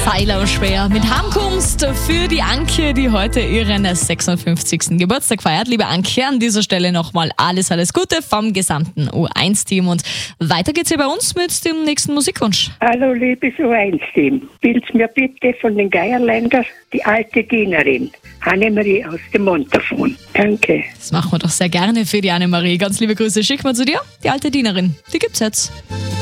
Seiler schwer mit Heimkunst für die Anke, die heute ihren 56. Geburtstag feiert. Liebe Anke, an dieser Stelle nochmal alles Gute vom gesamten U1-Team. Und weiter geht's hier bei uns mit dem nächsten Musikwunsch. Hallo, liebes U1-Team. Spielt mir bitte von den Geierländern die alte Dienerin, Annemarie aus dem Montafon. Danke. Das machen wir doch sehr gerne für die Annemarie. Ganz liebe Grüße schicken wir zu dir. Die alte Dienerin, die gibt's jetzt.